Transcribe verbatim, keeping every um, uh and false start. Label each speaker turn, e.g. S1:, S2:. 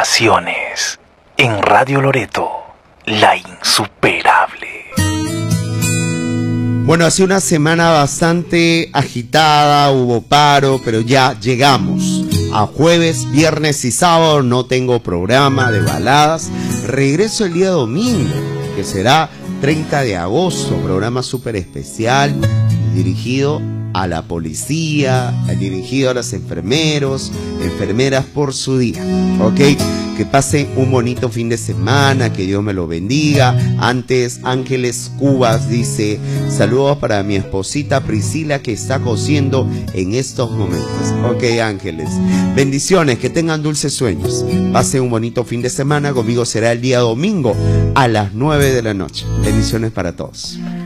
S1: Informaciones en Radio Loreto, la insuperable.
S2: Bueno, hace una semana bastante agitada, hubo paro, pero ya llegamos a jueves, viernes y sábado. No tengo programa de baladas. Regreso el día domingo, que será treinta de agosto, programa súper especial dirigido a la policía, dirigido a los enfermeros, enfermeras por su día, ¿ok? Que pasen un bonito fin de semana, que Dios me lo bendiga. Antes, Ángeles Cubas dice, saludos para mi esposita Priscila que está cosiendo en estos momentos. Ok, Ángeles, bendiciones, que tengan dulces sueños. Pasen un bonito fin de semana, conmigo será el día domingo a las nueve de la noche. Bendiciones para todos.